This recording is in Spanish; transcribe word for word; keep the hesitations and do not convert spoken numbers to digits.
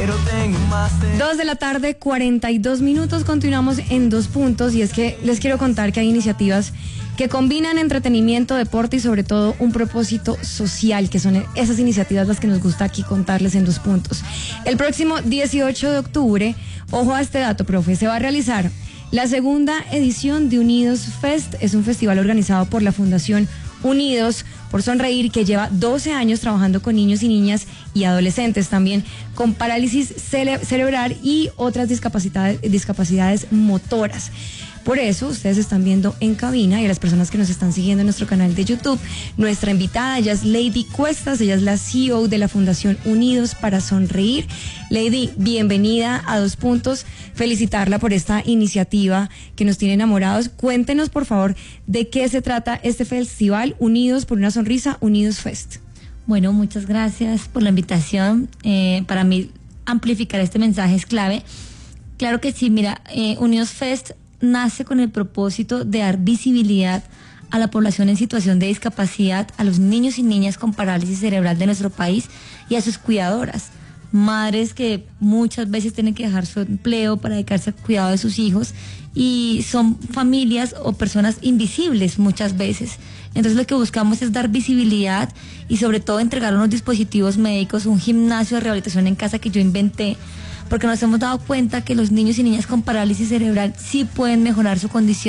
pero tengo más de... Dos de la tarde, cuarenta y dos minutos, continuamos en Dos Puntos y es que les quiero contar que hay iniciativas que combinan entretenimiento, deporte y sobre todo un propósito social, que son esas iniciativas las que nos gusta aquí contarles en Dos Puntos. El próximo dieciocho de octubre, ojo a este dato, profe, se va a realizar la segunda edición de Unidos Fest. Es un festival organizado por la Fundación Unidos por Sonreír, que lleva doce años trabajando con niños y niñas y adolescentes también con parálisis cere- cerebral y otras discapacidades, discapacidades motoras. Por eso ustedes están viendo en cabina, y a las personas que nos están siguiendo en nuestro canal de YouTube, nuestra invitada, ella es Lady Cuestas, ella es la C E O de la Fundación Unidos para Sonreír. Lady, bienvenida a Dos Puntos, felicitarla por esta iniciativa que nos tiene enamorados. Cuéntenos, por favor, de qué se trata este festival Unidos por una Sonrisa, Unidos Fest. Bueno, muchas gracias por la invitación. Eh, para mí, amplificar este mensaje es clave. Claro que sí, mira, eh, Unidos Fest nace con el propósito de dar visibilidad a la población en situación de discapacidad, a los niños y niñas con parálisis cerebral de nuestro país y a sus cuidadoras, madres que muchas veces tienen que dejar su empleo para dedicarse al cuidado de sus hijos y son familias o personas invisibles muchas veces. Entonces lo que buscamos es dar visibilidad y sobre todo entregar unos dispositivos médicos, un gimnasio de rehabilitación en casa que yo inventé, porque nos hemos dado cuenta que los niños y niñas con parálisis cerebral sí pueden mejorar su condición